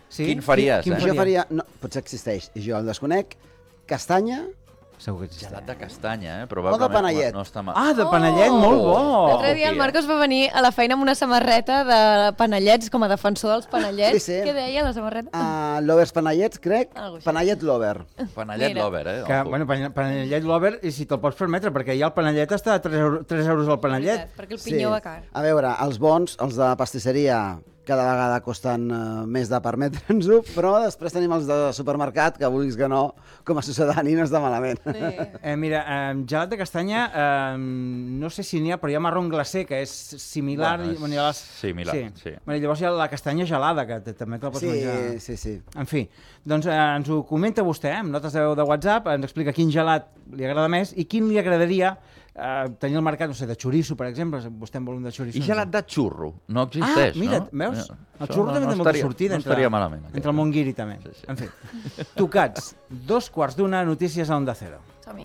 Quin faries, Jo faria... No, potser existeix, i jo el desconec. Castanya... Segur que existeix. Gelat de castanya, O de probablement panellet. no està mal. Ah, de panellet, molt bo! L'altre dia el Marcos va venir a la feina amb una samarreta de panellets, com a defensor dels panellets. Sí. Què deia la samarreta? Lovers panellets, crec. Algo així. Panellet lover. Panellet Mira. lover, Que, bueno, panellet lover, i si te'l pots permetre, perquè ja el panellet està a 3 euros al panellet. Perquè el pinyó va car. A veure, els bons, els de pastisseria, cada vegada costen més de permetre'ns-ho, però després tenim els de supermercat, que vulguis que no, com a sucedani no està malament. Mira, gelat de castanya, no sé si n'hi ha, però hi ha marrón glacé, que és similar. Bueno, similar, sí. Bueno, llavors hi ha la castanya gelada, que també te la pots menjar. Sí. En fi, doncs ens ho comenta vostè, amb notes de veu de WhatsApp, ens explica quin gelat li agrada més i quin li agradaria tenir al mercat, no sé, de xoriço, per exemple, vostè en vol un de xoriço. I gelat de xurro, no existeix, mira, no? veus? El xurro també té molta sortida no estaria malament. entre el món guiri, també. Sí. En fi, tocats, 2:15, notícies a Onda Cero. Som-hi.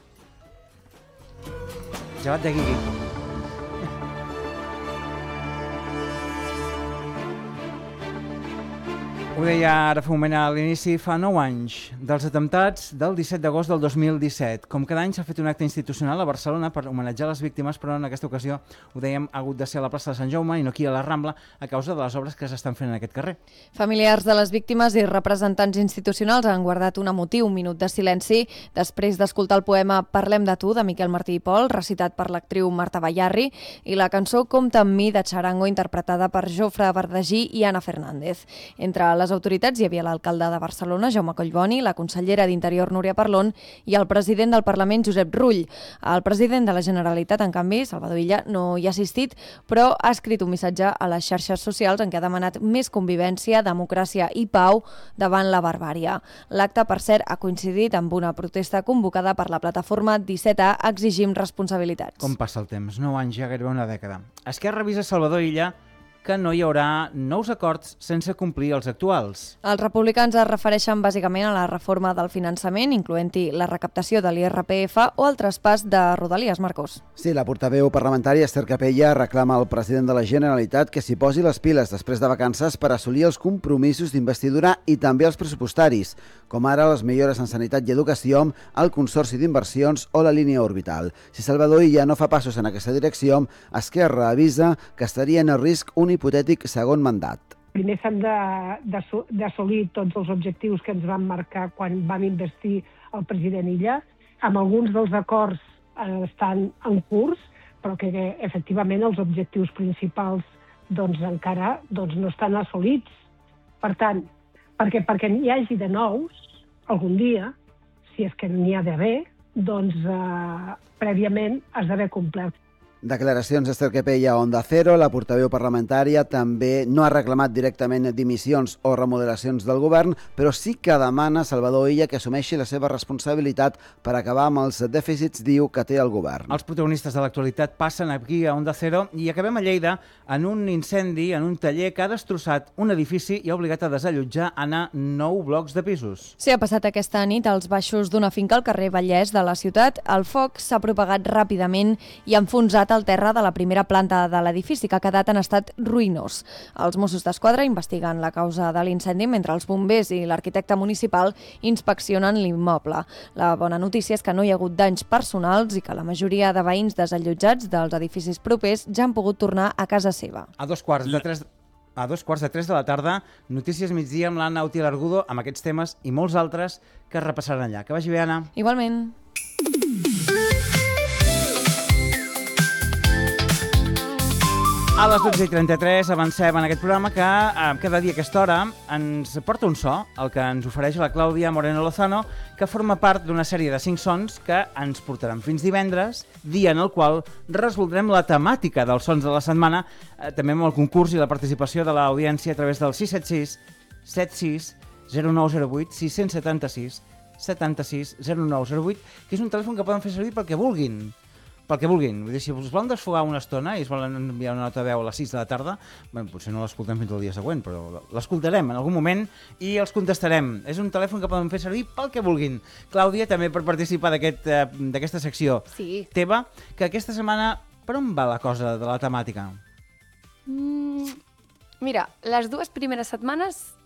Gelat de guiri. Ho deia ara fa un moment a l'inici, fa 9 anys dels atemptats del 17 d'agost del 2017. Com cada any s'ha fet un acte institucional a Barcelona per homenatjar les víctimes, però en aquesta ocasió, ho dèiem, ha hagut de ser a la plaça de Sant Jaume i no aquí a la Rambla a causa de les obres que s'estan fent en aquest carrer. Familiars de les víctimes i representants institucionals han guardat un emotiu minut de silenci després d'escoltar el poema Parlem de tu, de Miquel Martí i Pol, recitat per l'actriu Marta Bayarri, i la cançó Compta amb mi, de Charango, interpretada per Jofre Verdagí i Ana Fernández. Entre les autoritats hi havia l'alcalde de Barcelona, Jaume Collboni, la consellera d'Interior, Núria Parlon, i el president del Parlament, Josep Rull. El president de la Generalitat, en canvi, Salvador Illa, no hi ha assistit, però ha escrit un missatge a les xarxes socials en què ha demanat més convivència, democràcia i pau davant la barbària. L'acte, per cert, ha coincidit amb una protesta convocada per la plataforma 17A Exigim responsabilitats. Com passa el temps? 9 anys, ja gairebé una dècada. Esquerra avisa Salvador Illa que no hi haurà nous acords sense complir els actuals. Els republicans es refereixen bàsicament a la reforma del finançament, incloent-hi la recaptació de l'IRPF o el traspàs de Rodalies, Marcos. Sí, la portaveu parlamentària Esther Capella reclama al president de la Generalitat que s'hi posi les piles després de vacances per assolir els compromisos d'investidura i també els pressupostaris, com ara les millores en sanitat i educació, el Consorci d'Inversions o la línia orbital. Si Salvador Illa no fa passos en aquesta direcció, Esquerra avisa que estaria en risc un hipotètic segon mandat. Primer s'han d'assolir tots els objectius que ens van marcar quan vam investir el president Illa. Amb alguns dels acords estan en curs, però que efectivament els objectius principals encara no estan assolits. Per tant, perquè n'hi hagi de nous, algun dia, si és que n'hi ha d'haver, prèviament has d'haver complert. Declaracions d'Esther Capella a Onda Cero. La portaveu parlamentària també no ha reclamat directament dimissions o remodelacions del govern, però sí que demana a Salvador Illa que assumeixi la seva responsabilitat per acabar amb els dèficits, diu, que té el govern. Els protagonistes de l'actualitat passen aquí a Onda Cero i acabem a Lleida en un incendi en un taller que ha destrossat un edifici i ha obligat a desallotjar 9 blocs de pisos. Sí, ha passat aquesta nit als baixos d'una finca al carrer Vallès de la ciutat. El foc s'ha propagat ràpidament i ha enfonsat al terra de la primera planta de l'edifici, que ha quedat en estat ruïnós. Els Mossos d'Esquadra investiguen la causa de l'incendi mentre els bombers i l'arquitecte municipal inspeccionen l'immoble. La bona notícia és que no hi ha hagut danys personals i que la majoria de veïns desallotjats dels edificis propers ja han pogut tornar a casa seva. A 2:15 de la tarda, Notícies Migdia amb l'Anna Utiel Argudo, amb aquests temes i molts altres que es repassaran allà. Que vagi bé, Anna. Igualment. A les 12:33 avancem en aquest programa que cada dia a aquesta hora ens porta un so, el que ens ofereix la Clàudia Moreno Lozano, que forma part d'una sèrie de 5 sons que ens portaran fins divendres, dia en el qual resoldrem la temàtica dels sons de la setmana, també amb el concurs i la participació de l'audiència a través del 676 76 0908 676 76 0908, que és un telèfon que poden fer servir pel que vulguin. Pel que vulguin. Vull dir, si us volen desfogar una estona i es volen enviar una nota de veu a les 6 de la tarda, potser no l'escoltem fins al dia següent, però l'escoltarem en algun moment i els contestarem. És un telèfon que poden fer servir pel que vulguin. Clàudia, també per participar d'aquesta secció teva, que aquesta setmana, per on va la cosa de la temàtica? Mira, les 2 primeres setmanes